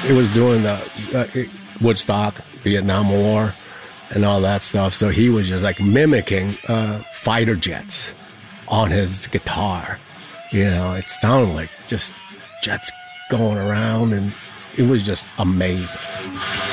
it was during the Woodstock, Vietnam War, and all that stuff. So he was just like mimicking fighter jets on his guitar. You know, it sounded like just jets going around, and it was just amazing.